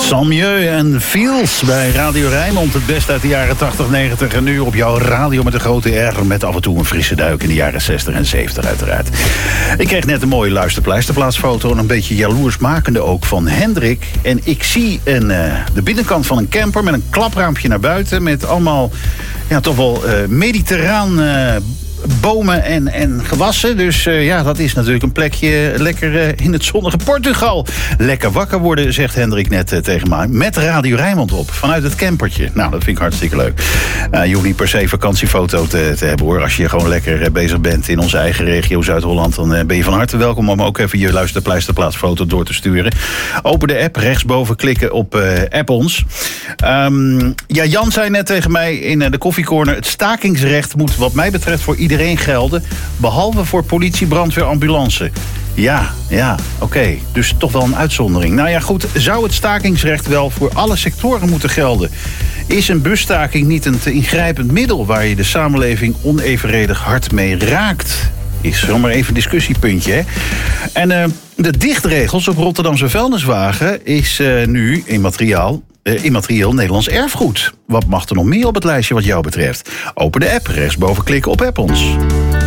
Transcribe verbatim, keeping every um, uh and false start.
Samieu en Fields bij Radio Rijnmond. Het beste uit de jaren tachtig, negentig en nu op jouw radio met een grote R. Met af en toe een frisse duik in de jaren zestig en zeventig uiteraard. Ik kreeg net een mooie luisterpleisterplaatsfoto. En een beetje jaloersmakende ook van Hendrik. En ik zie een, uh, de binnenkant van een camper met een klapraampje naar buiten. Met allemaal ja, toch wel uh, mediterraan... Uh, bomen en, en gewassen. Dus uh, ja, dat is natuurlijk een plekje lekker uh, in het zonnige Portugal. Lekker wakker worden, zegt Hendrik net uh, tegen mij. Met Radio Rijnmond op, vanuit het campertje. Nou, dat vind ik hartstikke leuk. Uh, je hoeft niet per se vakantiefoto te, te hebben, hoor. Als je gewoon lekker uh, bezig bent in onze eigen regio Zuid-Holland... dan uh, ben je van harte welkom om ook even je luisterpleisterplaatsfoto door te sturen. Open de app, rechtsboven klikken op uh, app ons. Um, ja, Jan zei net tegen mij in uh, de koffiecorner... het stakingsrecht moet wat mij betreft voor iedereen gelden, behalve voor politie, brandweer, ambulance. Ja, ja, oké. Okay. Dus toch wel een uitzondering. Nou ja, goed, zou het stakingsrecht wel voor alle sectoren moeten gelden? Is een busstaking niet een te ingrijpend middel waar je de samenleving onevenredig hard mee raakt? Is zomaar even een discussiepuntje, hè? En uh, de dichtregels op Rotterdamse vuilniswagen is uh, nu immateriaal. Uh, immaterieel Nederlands erfgoed. Wat mag er nog meer op het lijstje wat jou betreft? Open de app, rechtsboven klikken op app ons.